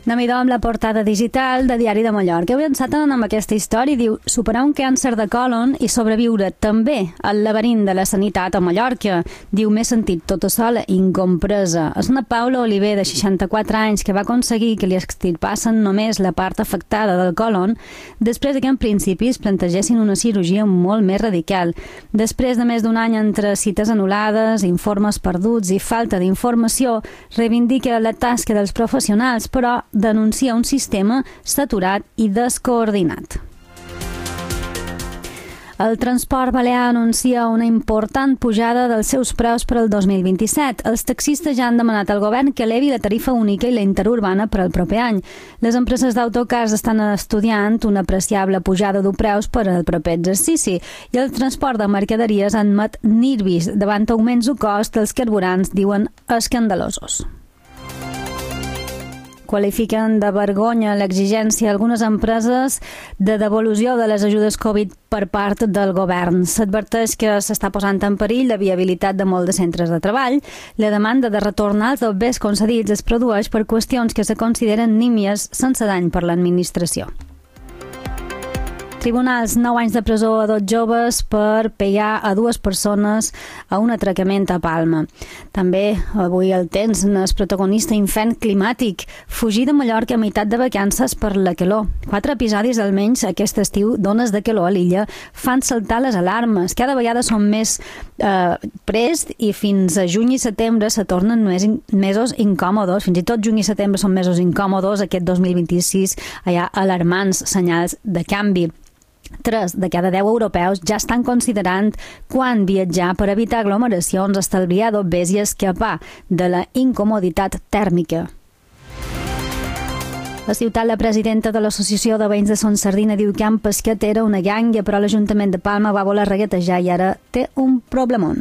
Anem-hi amb la portada digital de Diari de Mallorca. Avui encetem amb aquesta història i diu: superar un càncer de còlon i sobreviure també al laberint de la sanitat a Mallorca. Diu: m'he sentit tota sola i incompresa. És una Paula Oliver, de 64 anys, que va aconseguir que li extirpassen només la part afectada del còlon després que en principi es plantegessin una cirurgia molt més radical. Després de més d'un any entre cites anul·lades, informes perduts i falta d'informació, reivindica la tasca dels professionals, però denuncia un sistema saturat i descoordinat. El transport balear anuncia una important pujada dels seus preus per al 2027. Els taxistes ja han demanat al govern que elevi la tarifa única i la interurbana per al proper any. Les empreses d'autocars estan estudiant una apreciable pujada de preus per al proper exercici i el transport de mercaderies admet nervis davant augments de cost dels carburants, diuen, escandalosos. Qualifiquen de vergonya l'exigència d'algunes empreses de devolució de les ajudes Covid per part del govern. S'adverteix que s'està posant en perill la viabilitat de molts de centres de treball. La demanda de retornar els béns concedits es produeix per qüestions que se consideren nímies sense dany per l'administració. Tribunals, 9 anys de presó a 2 joves per pegar a 2 persones a un atracament a Palma. També avui el temps és protagonista infern climàtic. Fugir de Mallorca a meitat de vacances per la calor. 4 episodis almenys aquest estiu d'ones de calor a l'illa fan saltar les alarmes. Cada vegada són més prest i fins a juny i setembre se tornen mesos incòmodos. Fins i tot juny i setembre són mesos incòmodos. Aquest 2026 hi ha alarmants senyals de canvi. 3 de cada 10 europeus ja estan considerant quan viatjar per evitar aglomeracions, estalviar dobbers i escapar de la incomoditat tèrmica. A Ciutat, la presidenta de l'Associació de Veïns de Son Sardina diu que Can Pesquet era una ganga, però l'Ajuntament de Palma va voler regatejar i ara té un problemon.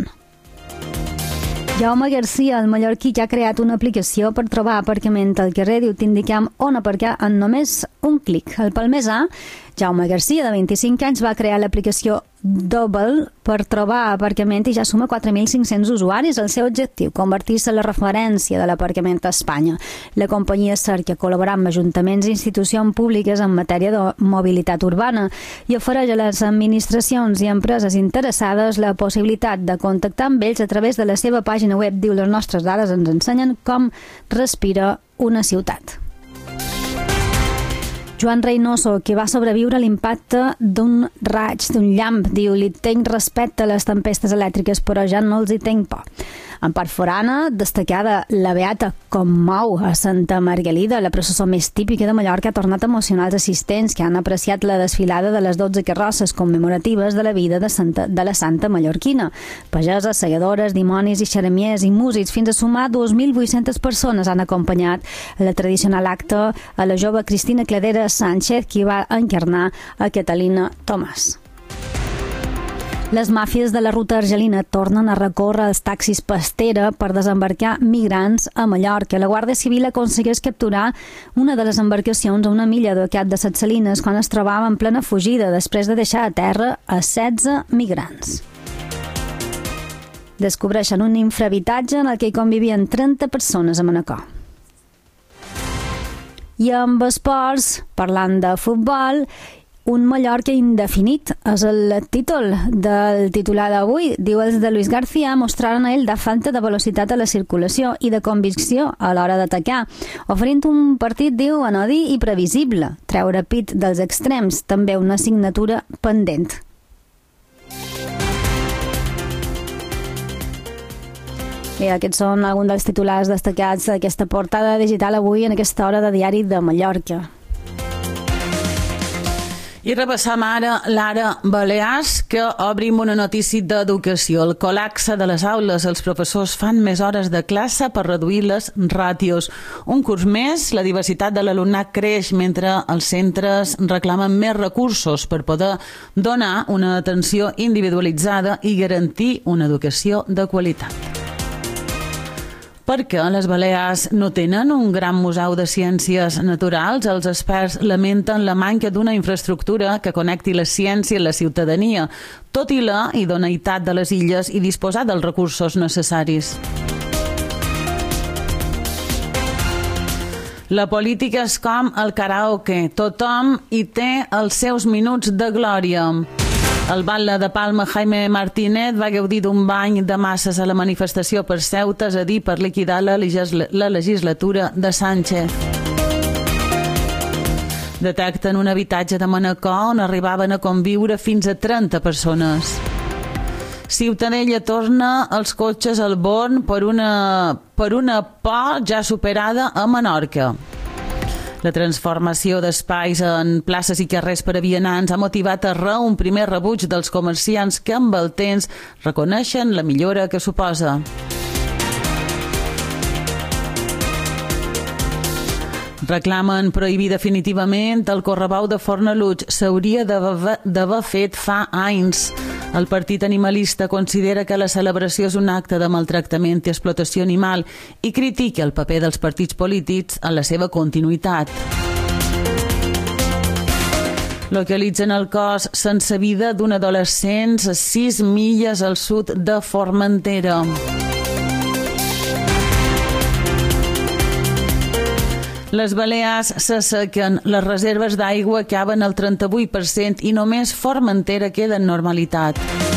Jaume Garcia, el mallorquí, que ha creat una aplicació per trobar aparcament al carrer, diu: t'indiquem on aparcar en només un clic. El palmesà Jaume Garcia, de 25 anys, va crear l'aplicació Double per trobar aparcament i ja suma 4.500 usuaris. El seu objectiu, convertir-se en la referència de l'aparcament a Espanya. La companyia cerca col·laborar amb ajuntaments i institucions públiques en matèria de mobilitat urbana i ofereix a les administracions i empreses interessades la possibilitat de contactar amb ells a través de la seva pàgina web. Diu: les nostres dades ens ensenyen com respira una ciutat. Joan Reynoso, que va sobreviure a l'impacte d'un raig, d'un llamp, diu: li tenc respecte a les tempestes elèctriques, però ja no els hi tenc por. En part forana, destacada la Beata Commou a Santa Margalida, la processó més típica de Mallorca, ha tornat a emocionar els assistents que han apreciat la desfilada de les 12 carrosses commemoratives de la vida de la santa mallorquina. Pageses, segadores, dimonis i xeremiers i músics, fins a sumar 2.800 persones han acompanyat la tradicional acte a la jove Cristina Cladera Sánchez, qui va encarnar a Catalina Tomàs. Les màfies de la ruta argelina tornen a recórrer els taxis pastera per desembarcar migrants a Mallorca. La Guàrdia Civil aconsegueix capturar una de les embarcacions a una milla de Cap de Set Salines quan es trobava en plena fugida després de deixar a terra a 16 migrants. Descobreixen un infrahabitatge en el que hi convivien 30 persones a Manacor. I amb esports, parlant de futbol, un Mallorca indefinit és el títol del titular d'avui. Diu: els de Luis García mostraren a ell de falta de velocitat a la circulació i de convicció a l'hora d'atacar, oferint un partit, diu, anodí i previsible. Treure pit dels extrems, també una assignatura pendent. Bé, aquests són alguns dels titulars destacats d'aquesta portada digital avui en aquesta hora de Diari de Mallorca. I repassam ara l'ara Balears, que obrim una notícia d'educació. El col·lapse de les aules. Els professors fan més hores de classe per reduir les ràtios. Un curs més, la diversitat de l'alumnat creix mentre els centres reclamen més recursos per poder donar una atenció individualitzada i garantir una educació de qualitat. Perquè les Balears no tenen un gran museu de ciències naturals, els experts lamenten la manca d'una infraestructura que connecti la ciència i la ciutadania, tot i la idoneïtat de les illes i disposar dels recursos necessaris. La política és com el karaoke. Tothom hi té els seus minuts de glòria. El batlle de Palma, Jaime Martínez, va gaudir d'un bany de masses a la manifestació per Ceuta, és a dir, per liquidar la legislatura de Sánchez. Detecten un habitatge de Manacor on arribaven a conviure fins a 30 persones. Ciutadella torna els cotxes al Born per una por ja superada a Menorca. La transformació d'espais en places i carrers per a vianants ha motivat un primer rebuig dels comerciants que amb el temps reconeixen la millora que suposa. Reclamen prohibir definitivament el correbou de Fornalutx. S'hauria d'haver fet fa anys. El partit animalista considera que la celebració és un acte de maltractament i explotació animal i critica el paper dels partits polítics en la seva continuïtat. Localitzen el cos sense vida d'un adolescent a 6 milles al sud de Formentera. Les Balears s'assequen, les reserves d'aigua caben al 38% i només Formentera queda en normalitat.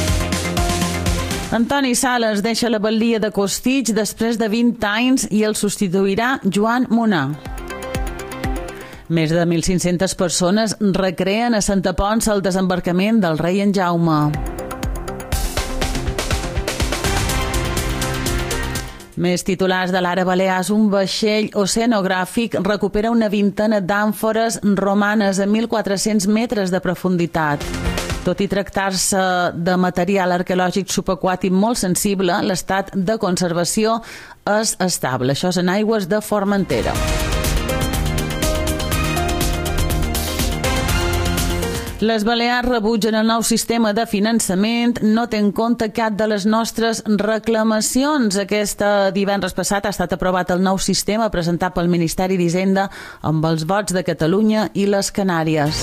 Antoni Sales deixa la batllia de Costitx després de 20 anys i el substituirà Joan Munar. Més de 1.500 persones recreen a Santa Ponça el desembarcament del rei en Jaume. Més titulars de l'Ara Balears. Un vaixell oceanogràfic recupera una vintena d'àmfores romanes a 1.400 metres de profunditat. Tot i tractar-se de material arqueològic subaquàtic molt sensible, l'estat de conservació és estable. Això és en aigües de Formentera. Les Balears rebutgen el nou sistema de finançament, no té en compte cap de les nostres reclamacions. Aquest divendres passat ha estat aprovat el nou sistema presentat pel Ministeri d'Hisenda amb els vots de Catalunya i les Canàries.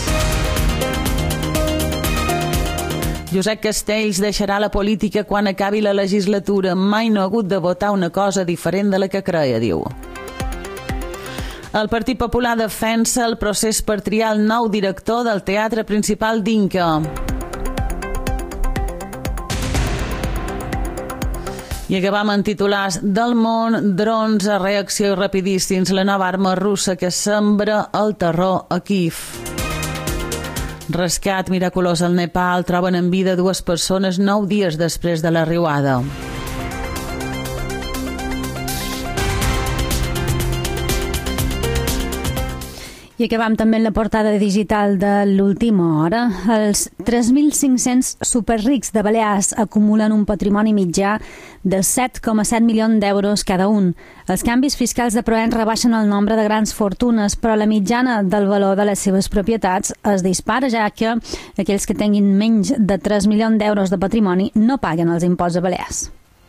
Josep Castells deixarà la política quan acabi la legislatura. Mai no ha hagut de votar una cosa diferent de la que creia, diu. El Partit Popular defensa el procés per triar el nou director del Teatre Principal d'Inca. I acabam en titulars del món. Drons a reacció i rapidíssims. La nova arma russa que sembra el terror a Kíev. Rescat miraculós al Nepal. Troben en vida 2 persones 9 dies després de la riuada. I acabam també en la portada digital de l'última hora. Els 3.500 superrics de Balears acumulen un patrimoni mitjà de 7,7 milions d'euros cada un. Els canvis fiscals de Provenç rebaixen el nombre de grans fortunes, però la mitjana del valor de les seves propietats es dispara, ja que aquells que tinguin menys de 3 milions d'euros de patrimoni no paguen els imposts a Balears.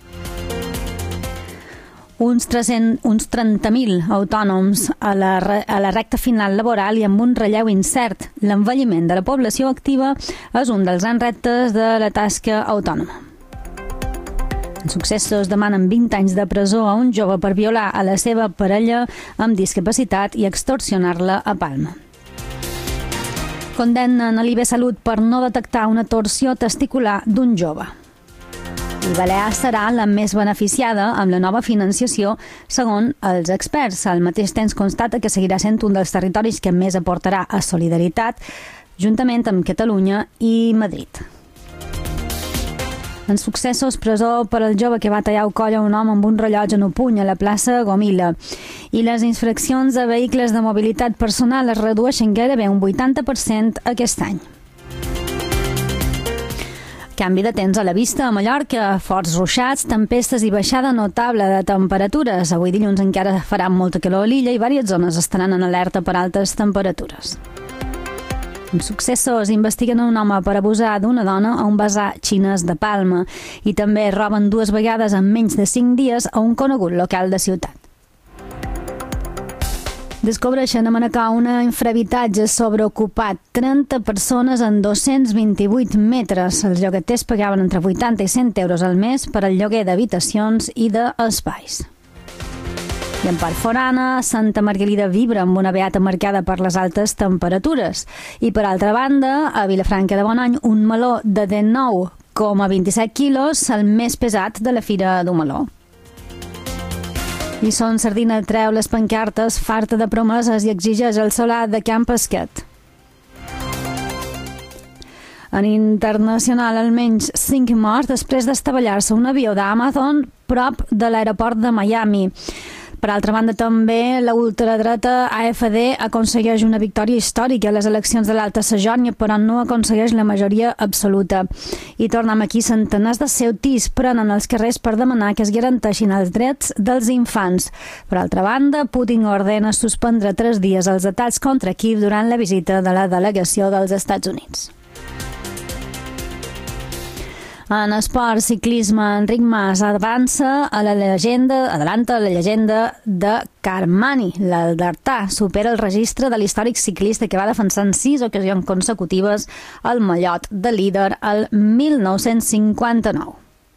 Uns 30.000 autònoms a la recta final laboral i amb un relleu incert. L'envelliment de la població activa és un dels grans reptes de la tasca autònoma. En successos demanen 20 anys de presó a un jove per violar a la seva parella amb discapacitat i extorsionar-la a Palma. Condemnen a l'IB Salut per no detectar una torsió testicular d'un jove. I Balears serà la més beneficiada amb la nova financiació, segons els experts. Al mateix temps constata que seguirà sent un dels territoris que més aportarà a solidaritat, juntament amb Catalunya i Madrid. En successos, presó per al jove que va tallar el coll a un home amb un rellotge en un puny a la plaça Gomila. I les infraccions a vehicles de mobilitat personal es redueixen gairebé un 80% aquest any. Canvi de temps a la vista a Mallorca, forts ruixats, tempestes i baixada notable de temperatures. Avui dilluns encara farà molta calor a l'illa i diverses zones estaran en alerta per altes temperatures. En successos, investiguen un home per abusar d'una dona a un basar xinès de Palma i també roben 2 vegades en menys de 5 dies a un conegut local de ciutat. Descobreixen a Manacor un infrahabitatge sobreocupat, 30 persones en 228 metres. Els llogaters pagaven entre 80 i 100 euros al mes per al lloguer d'habitacions i d'espais. I en part forana, Santa Margalida vibra amb una beata marcada per les altes temperatures. I per altra banda, a Vilafranca de Bonany, un meló de 19,27 quilos, el més pesat de la Fira d'un Meló. I Son Sardina treu les pancartes, farta de promeses i exigeix el solar de Can Pesquet. En internacional, almenys 5 morts després d'estavellar-se un avió d'Amazon prop de l'aeroport de Miami. Per altra banda, també la ultradreta AFD aconsegueix una victòria històrica a les eleccions de l'Alta Sajònia, però no aconsegueix la majoria absoluta. I tornem aquí, centenars de ceutís prenen els carrers per demanar que es garanteixin els drets dels infants. Per altra banda, Putin ordena suspendre 3 dies els atacs contra Kíev durant la visita de la delegació dels Estats Units. En esport, ciclisme, Enric Mas adelanta la llegenda de Carmani. L'Aldartà supera el registre de l'històric ciclista que va defensar en 6 ocasions consecutives el mallot de líder el 1959.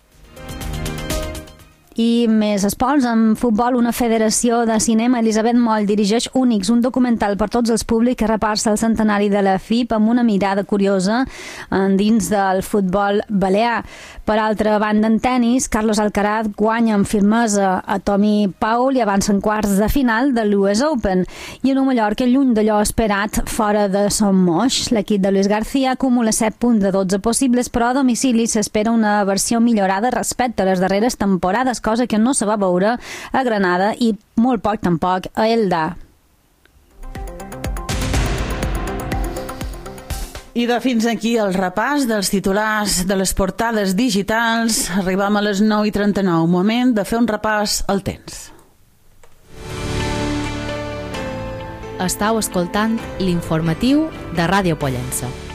I més esports, en futbol, una federació de cinema, Elisabet Moll, dirigeix Únics, un documental per tots els públics que repassa el centenari de la FIP amb una mirada curiosa dins del futbol balear. Per altra banda, en tennis, Carlos Alcaraz guanya amb firmesa a Tommy Paul i avança en quarts de final de l'US Open. I en un Mallorca, lluny d'allò esperat fora de Son Moix, l'equip de Luis García acumula 7 punts de 12 possibles, però a domicili s'espera una versió millorada respecte a les darreres temporades, cosa que no se va veure a Granada i molt poc tampoc a Elda. I de fins aquí el repàs dels titulars de les portades digitals. Arribam a les 9:39, moment de fer un repàs al temps. Estau escoltant l'informatiu de Ràdio Pollença.